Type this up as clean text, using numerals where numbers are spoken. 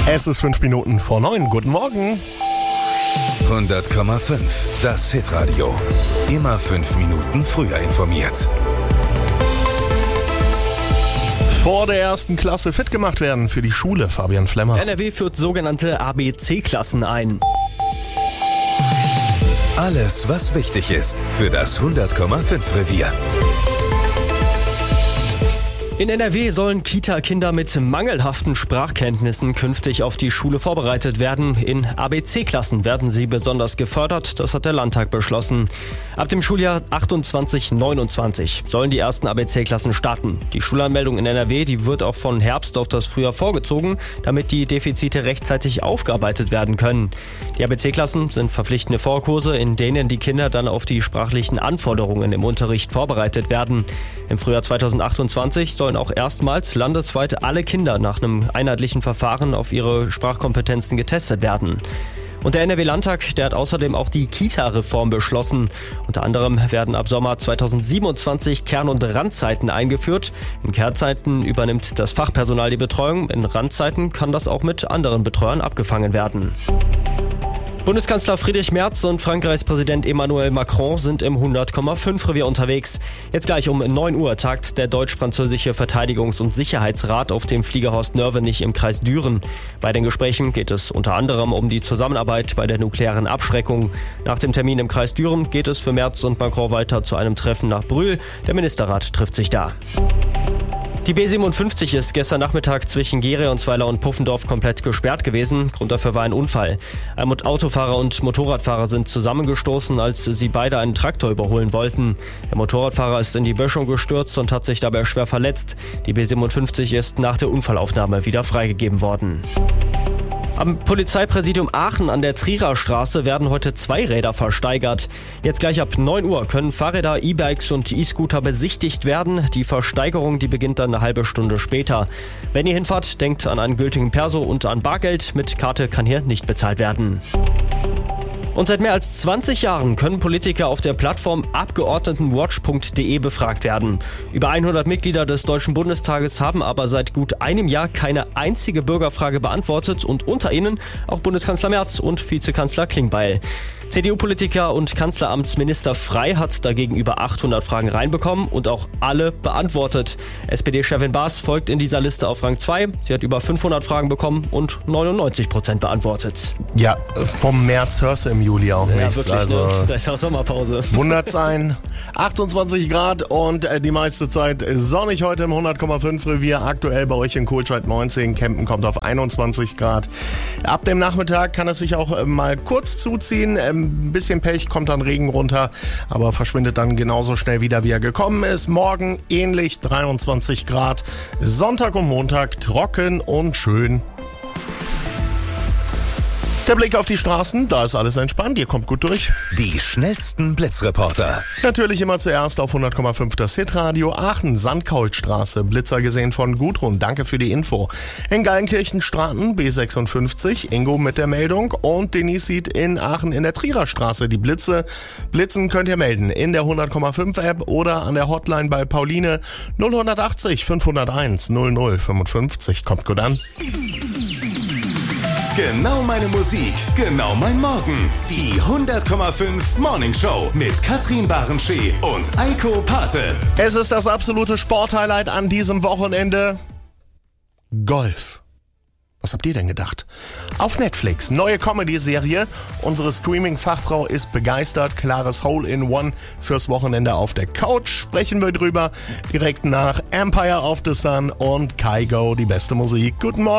Es ist 5 Minuten vor 9. Guten Morgen. 100,5. Das Hitradio. Immer 5 Minuten früher informiert. Vor der ersten Klasse fit gemacht werden für die Schule, Fabian Flemmer. NRW führt sogenannte ABC-Klassen ein. Alles, was wichtig ist für das 100,5 Revier. In NRW sollen Kita-Kinder mit mangelhaften Sprachkenntnissen künftig auf die Schule vorbereitet werden. In ABC-Klassen werden sie besonders gefördert, das hat der Landtag beschlossen. Ab dem Schuljahr 28/29 sollen die ersten ABC-Klassen starten. Die Schulanmeldung in NRW, die wird auch von Herbst auf das Frühjahr vorgezogen, damit die Defizite rechtzeitig aufgearbeitet werden können. Die ABC-Klassen sind verpflichtende Vorkurse, in denen die Kinder dann auf die sprachlichen Anforderungen im Unterricht vorbereitet werden. Im Frühjahr 2028 sollen auch erstmals landesweit alle Kinder nach einem einheitlichen Verfahren auf ihre Sprachkompetenzen getestet werden. Und der NRW-Landtag, der hat außerdem auch die Kita-Reform beschlossen. Unter anderem werden ab Sommer 2027 Kern- und Randzeiten eingeführt. In Kernzeiten übernimmt das Fachpersonal die Betreuung. In Randzeiten kann das auch mit anderen Betreuern abgefangen werden. Bundeskanzler Friedrich Merz und Frankreichs Präsident Emmanuel Macron sind im 100,5 Revier unterwegs. Jetzt gleich um 9 Uhr tagt der deutsch-französische Verteidigungs- und Sicherheitsrat auf dem Flieger Horst Nörvenich im Kreis Düren. Bei den Gesprächen geht es unter anderem um die Zusammenarbeit bei der nuklearen Abschreckung. Nach dem Termin im Kreis Düren geht es für Merz und Macron weiter zu einem Treffen nach Brühl. Der Ministerrat trifft sich da. Die B57 ist gestern Nachmittag zwischen Gereonsweiler und Puffendorf komplett gesperrt gewesen. Grund dafür war ein Unfall. Ein Autofahrer und Motorradfahrer sind zusammengestoßen, als sie beide einen Traktor überholen wollten. Der Motorradfahrer ist in die Böschung gestürzt und hat sich dabei schwer verletzt. Die B57 ist nach der Unfallaufnahme wieder freigegeben worden. Am Polizeipräsidium Aachen an der Trierer Straße werden heute 2 Räder versteigert. Jetzt gleich ab 9 Uhr können Fahrräder, E-Bikes und E-Scooter besichtigt werden. Die Versteigerung, die beginnt dann eine halbe Stunde später. Wenn ihr hinfahrt, denkt an einen gültigen Perso und an Bargeld. Mit Karte kann hier nicht bezahlt werden. Und seit mehr als 20 Jahren können Politiker auf der Plattform Abgeordnetenwatch.de befragt werden. Über 100 Mitglieder des Deutschen Bundestages haben aber seit gut einem Jahr keine einzige Bürgerfrage beantwortet und unter ihnen auch Bundeskanzler Merz und Vizekanzler Klingbeil. CDU-Politiker und Kanzleramtsminister Frey hat dagegen über 800 Fragen reinbekommen und auch alle beantwortet. SPD-Chefin Baas folgt in dieser Liste auf Rang 2. Sie hat über 500 Fragen bekommen und 99% beantwortet. Ja, vom März hörst du im Juli auch nichts. Ja, wirklich, also, ne? Da ist auch Sommerpause. Wundert sein. 28 Grad und die meiste Zeit sonnig heute im 100,5 Revier. Aktuell bei euch in Kohlscheid 19. Kempen kommt auf 21 Grad. Ab dem Nachmittag kann es sich auch mal kurz zuziehen. Ein bisschen Pech, kommt dann Regen runter, aber verschwindet dann genauso schnell wieder, wie er gekommen ist. Morgen ähnlich 23 Grad. Sonntag und Montag trocken und schön. Der Blick auf die Straßen, da ist alles entspannt, ihr kommt gut durch. Die schnellsten Blitzreporter. Natürlich immer zuerst auf 100,5 das Hitradio. Aachen, Sandkaulstraße, Blitzer gesehen von Gudrun, danke für die Info. In Geilenkirchenstraßen, B56, Ingo mit der Meldung. Und Denise sieht in Aachen in der Trierer Straße die Blitze. Blitzen könnt ihr melden in der 100,5 App oder an der Hotline bei Pauline 0180 501 0055. Kommt gut an. Genau meine Musik, genau mein Morgen. Die 100,5 Morning Show mit Katrin Barenschee und Eiko Pate. Es ist das absolute Sporthighlight an diesem Wochenende. Golf. Was habt ihr denn gedacht? Auf Netflix, neue Comedy-Serie. Unsere Streaming-Fachfrau ist begeistert. Klares Hole-in-One fürs Wochenende auf der Couch. Sprechen wir drüber direkt nach Empire of the Sun und Kygo, die beste Musik. Guten Morgen.